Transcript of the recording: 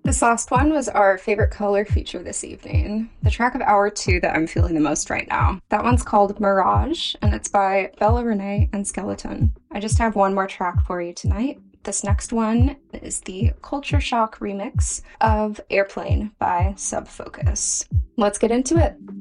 This last one was our favorite color feature this evening, the track of hour two that I'm feeling the most right now. That one's called Mirage, and it's by Bella Renee and Skeleton. I just have one more track for you tonight. This next one is the Culture Shock remix of Airplane by Subfocus. Let's get into it.